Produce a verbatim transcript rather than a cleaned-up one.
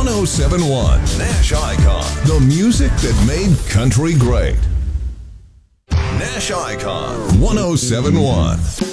oh seven one Nash Icon, the music that made country great. Nash Icon one oh seven one.